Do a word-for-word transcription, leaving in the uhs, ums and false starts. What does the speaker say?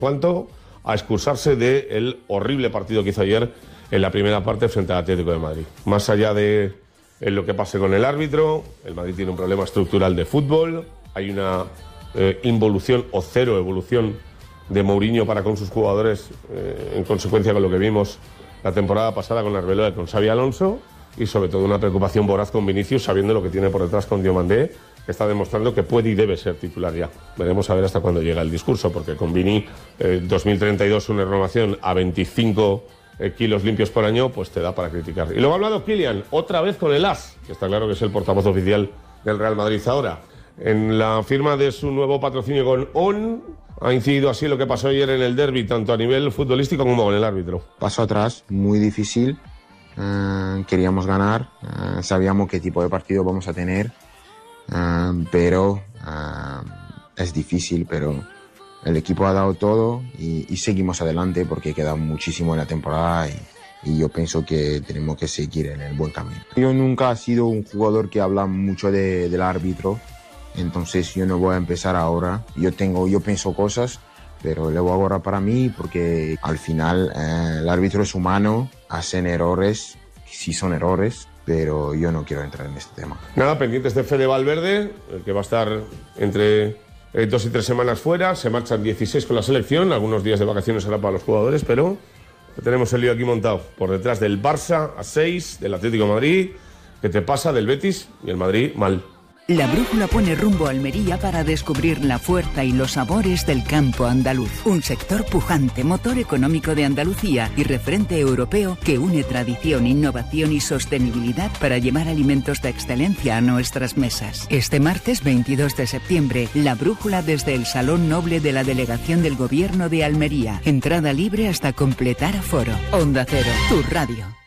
cuanto a excusarse del horrible partido que hizo ayer en la primera parte frente al Atlético de Madrid. Más allá de lo que pase con el árbitro, el Madrid tiene un problema estructural de fútbol, hay una eh, involución o cero evolución de Mourinho para con sus jugadores, eh, en consecuencia con lo que vimos la temporada pasada con Arbeloa y con Xabi Alonso, y sobre todo una preocupación voraz con Vinicius, sabiendo lo que tiene por detrás con Diomandé, que está demostrando que puede y debe ser titular ya. Veremos a ver hasta cuándo llega el discurso, porque con Vini, eh, dos mil treinta y dos, una renovación a veinticinco eh, kilos limpios por año, pues te da para criticar. Y luego ha hablado Kylian, otra vez con el As, que está claro que es el portavoz oficial del Real Madrid ahora. En la firma de su nuevo patrocinio con On, ha incidido así lo que pasó ayer en el derbi, tanto a nivel futbolístico como con el árbitro. Paso atrás, muy difícil, uh, queríamos ganar, uh, sabíamos qué tipo de partido vamos a tener, uh, pero uh, es difícil, pero el equipo ha dado todo y, y seguimos adelante porque queda muchísimo en la temporada y, y yo pienso que tenemos que seguir en el buen camino. Yo nunca he sido un jugador que habla mucho de, del árbitro. Entonces yo no voy a empezar ahora. Yo tengo, yo pienso cosas, pero le voy a ahorrar para mí porque al final eh, el árbitro es humano, hacen errores, sí son errores, pero yo no quiero entrar en este tema. Nada, pendientes de Fede Valverde, el que va a estar entre eh, dos y tres semanas fuera, se marchan dieciséis con la selección, algunos días de vacaciones será para los jugadores, pero tenemos el lío aquí montado, por detrás del Barça a seis, del Atlético de Madrid, que te pasa del Betis y el Madrid mal. La brújula pone rumbo a Almería para descubrir la fuerza y los sabores del campo andaluz. Un sector pujante, motor económico de Andalucía y referente europeo que une tradición, innovación y sostenibilidad para llevar alimentos de excelencia a nuestras mesas. Este martes veintidós de septiembre, la brújula desde el Salón Noble de la Delegación del Gobierno de Almería. Entrada libre hasta completar aforo. Onda Cero, tu radio.